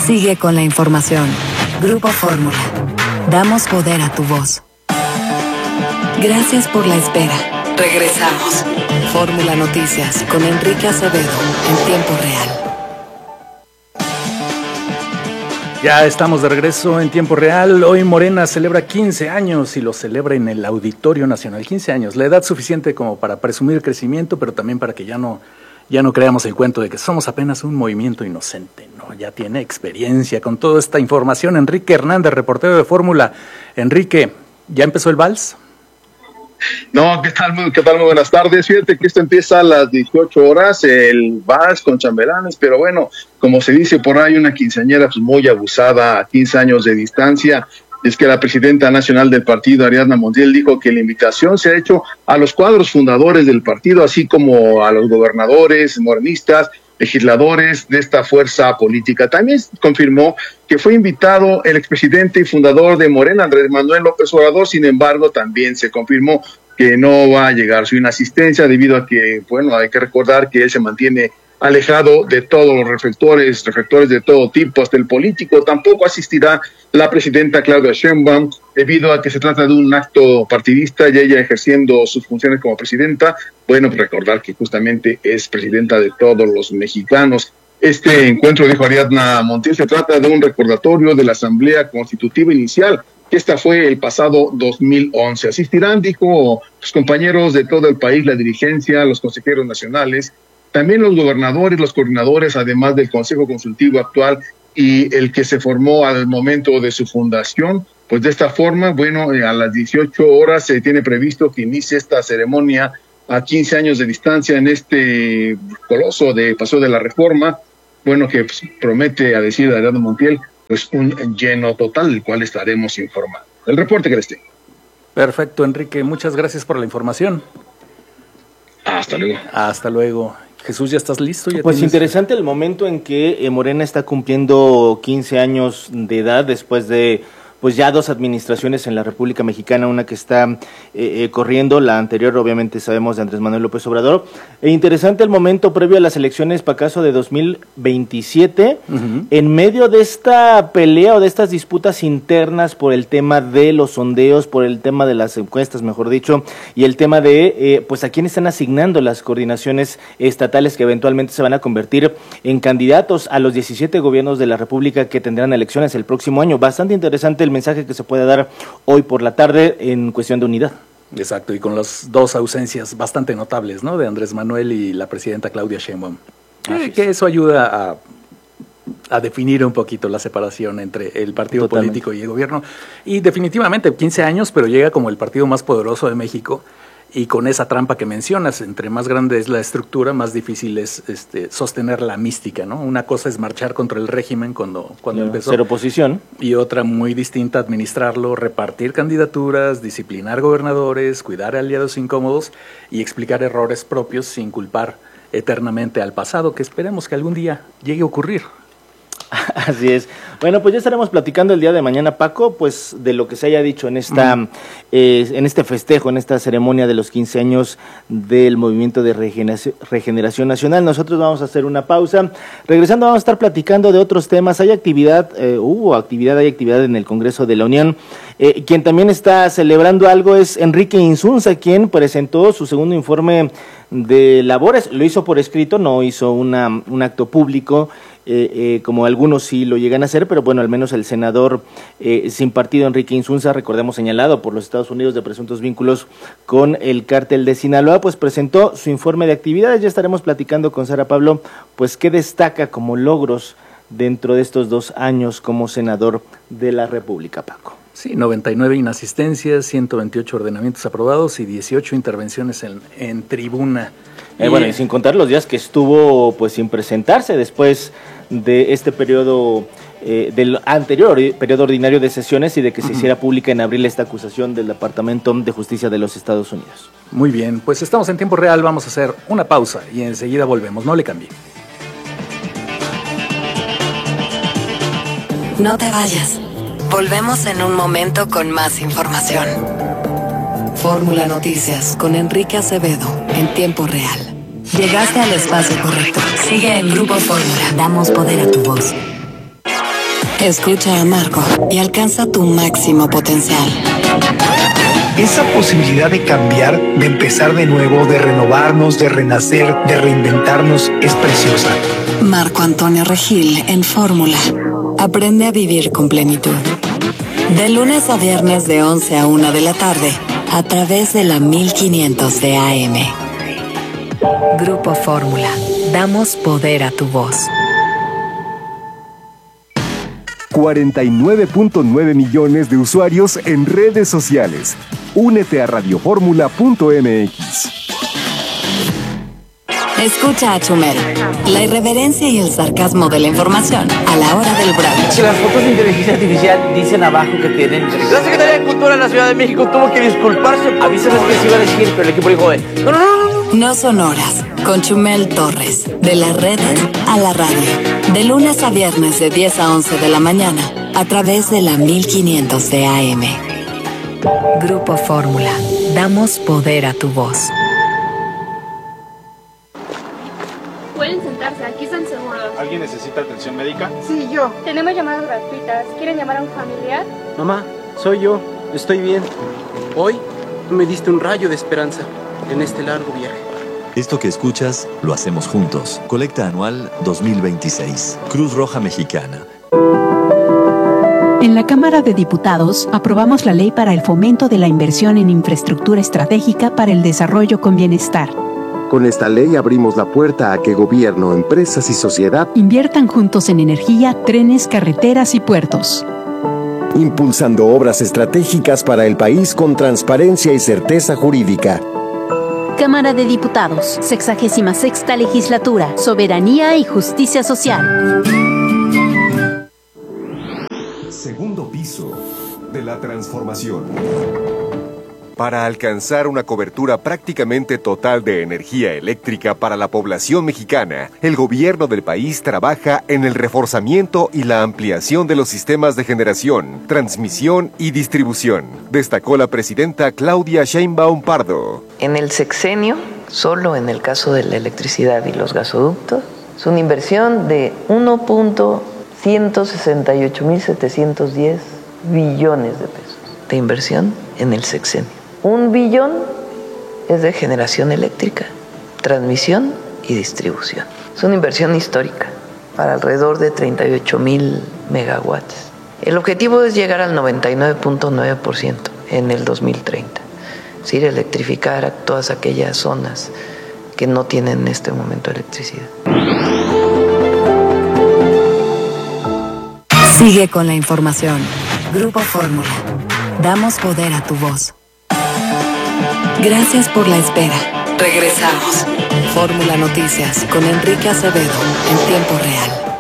Sigue con la información. Grupo Fórmula. Damos poder a tu voz. Gracias por la espera. Regresamos. Fórmula Noticias con Enrique Acevedo en tiempo real. Ya estamos de regreso en tiempo real. Hoy Morena celebra 15 años y lo celebra en el Auditorio Nacional. 15 años, la edad suficiente como para presumir crecimiento, pero también para que ya no creamos el cuento de que somos apenas un movimiento inocente. No, ya tiene experiencia con toda esta información. Enrique Hernández, reportero de Fórmula. Enrique, ¿ya empezó el vals? No, ¿qué tal? Muy buenas tardes. Fíjate que esto empieza a las 18 horas, el vals con chambelanes, pero bueno, como se dice por ahí, una quinceañera pues muy abusada a 15 años de distancia. Es que la presidenta nacional del partido, Ariadna Montiel, dijo que la invitación se ha hecho a los cuadros fundadores del partido, así como a los gobernadores, morenistas, legisladores de esta fuerza política. También confirmó que fue invitado el expresidente y fundador de Morena, Andrés Manuel López Obrador. Sin embargo, también se confirmó que no va a llegar su inasistencia debido a que, bueno, hay que recordar que él se mantiene alejado de todos los reflectores de todo tipo, hasta el político. Tampoco asistirá la presidenta Claudia Sheinbaum debido a que se trata de un acto partidista y ella ejerciendo sus funciones como presidenta. Bueno, pues recordar que justamente es presidenta de todos los mexicanos. Este encuentro, dijo Ariadna Montiel, se trata de un recordatorio de la Asamblea Constitutiva Inicial, que esta fue el pasado 2011. Asistirán, dijo, los compañeros de todo el país, la dirigencia, los consejeros nacionales, también los gobernadores, los coordinadores, además del Consejo Consultivo actual y el que se formó al momento de su fundación. Pues de esta forma, bueno, a las 18 horas se tiene previsto que inicie esta ceremonia a 15 años de distancia en este coloso de Paseo de la Reforma, bueno, que pues, promete, a decir de Ariadna Montiel, pues un lleno total, del cual estaremos informando. El reporte que les tengo. Perfecto, Enrique, muchas gracias por la información. Hasta luego. Hasta luego. Jesús, ¿ya estás listo? ¿Ya pues tienes... interesante el momento en que Morena está cumpliendo 15 años de edad después de pues ya 2 administraciones en la República Mexicana, una que está corriendo, la anterior obviamente sabemos de Andrés Manuel López Obrador. Interesante el momento previo a las elecciones Pacaso de 2027, en medio de esta pelea o de estas disputas internas por el tema de los sondeos, por el tema de las encuestas, mejor dicho, y el tema de pues a quién están asignando las coordinaciones estatales que eventualmente se van a convertir en candidatos a los 17 gobiernos de la República que tendrán elecciones el próximo año. Bastante interesante el mensaje que se puede dar hoy por la tarde en cuestión de unidad. Exacto, y con las 2 ausencias bastante notables, ¿no? De Andrés Manuel y la presidenta Claudia Sheinbaum. Que eso ayuda a definir un poquito la separación entre el partido político y el gobierno. Y definitivamente 15 años, pero llega como el partido más poderoso de México. Y con esa trampa que mencionas, entre más grande es la estructura, más difícil es sostener la mística, ¿no? Una cosa es marchar contra el régimen cuando empezó. Ser oposición. Y otra muy distinta, administrarlo, repartir candidaturas, disciplinar gobernadores, cuidar aliados incómodos y explicar errores propios sin culpar eternamente al pasado, que esperemos que algún día llegue a ocurrir. Así es. Bueno, pues ya estaremos platicando el día de mañana, Paco, pues de lo que se haya dicho en en este festejo, en esta ceremonia de los 15 años del Movimiento de Regeneración Nacional. Nosotros vamos a hacer una pausa. Regresando vamos a estar platicando de otros temas. Hay actividad en el Congreso de la Unión. Quien también está celebrando algo es Enrique Insunza, quien presentó su segundo informe de labores. Lo hizo por escrito, no hizo un acto público, como algunos sí lo llegan a hacer, pero bueno, al menos el senador sin partido Enrique Insunza, recordemos señalado por los Estados Unidos de presuntos vínculos con el cártel de Sinaloa, pues presentó su informe de actividades. Ya estaremos platicando con Sara Pablo, pues qué destaca como logros dentro de estos 2 años como senador de la República, Paco. Sí, 99 inasistencias, 128 ordenamientos aprobados y 18 intervenciones en tribuna. Bueno, y sin contar los días que estuvo pues sin presentarse después de este periodo, del anterior periodo ordinario de sesiones y de que se hiciera pública en abril esta acusación del Departamento de Justicia de los Estados Unidos. Muy bien, pues estamos en tiempo real, vamos a hacer una pausa y enseguida volvemos, no le cambie. No te vayas. Volvemos en un momento con más información. Fórmula Noticias con Enrique Acevedo en tiempo real. Llegaste al espacio correcto. Sigue en Grupo Fórmula. Damos poder a tu voz. Escucha a Marco y alcanza tu máximo potencial. Esa posibilidad de cambiar, de empezar de nuevo, de renovarnos, de renacer, de reinventarnos, es preciosa. Marco Antonio Regil en Fórmula. Aprende a vivir con plenitud. De lunes a viernes de 11 a 1 de la tarde, a través de la 1500 de AM. Grupo Fórmula. Damos poder a tu voz. 49.9 millones de usuarios en redes sociales. Únete a radioformula.mx. Escucha a Chumel, la irreverencia y el sarcasmo de la información a la hora del brunch. Las fotos de inteligencia artificial dicen abajo que tienen... La Secretaría de Cultura de la Ciudad de México tuvo que disculparse. Avísanos que se iba a decir, pero el equipo dijo, no. No son horas, con Chumel Torres, de las redes a la radio. De lunes a viernes de 10 a 11 de la mañana, a través de la 1500 de AM. Grupo Fórmula. Damos poder a tu voz. Pueden sentarse, aquí están seguros. ¿Alguien necesita atención médica? Sí, yo. Tenemos llamadas gratuitas. ¿Quieren llamar a un familiar? Mamá, soy yo. Estoy bien. Hoy me diste un rayo de esperanza en este largo viaje. Esto que escuchas lo hacemos juntos. Colecta anual 2026. Cruz Roja Mexicana. En la Cámara de Diputados aprobamos la ley para el fomento de la inversión en infraestructura estratégica para el desarrollo con bienestar. Con esta ley abrimos la puerta a que gobierno, empresas y sociedad inviertan juntos en energía, trenes, carreteras y puertos. Impulsando obras estratégicas para el país con transparencia y certeza jurídica. Cámara de Diputados, 66ª Legislatura, Soberanía y Justicia Social. Segundo piso de la transformación. Para alcanzar una cobertura prácticamente total de energía eléctrica para la población mexicana, el gobierno del país trabaja en el reforzamiento y la ampliación de los sistemas de generación, transmisión y distribución, destacó la presidenta Claudia Sheinbaum Pardo. En el sexenio, solo en el caso de la electricidad y los gasoductos, es una inversión de 1.168.710 billones de pesos de inversión en el sexenio. 1 billón es de generación eléctrica, transmisión y distribución. Es una inversión histórica para alrededor de 38,000 megawatts. El objetivo es llegar al 99.9% en el 2030. Es decir, electrificar a todas aquellas zonas que no tienen en este momento electricidad. Sigue con la información. Grupo Fórmula. Damos poder a tu voz. Gracias por la espera. Regresamos. Fórmula Noticias con Enrique Acevedo en tiempo real.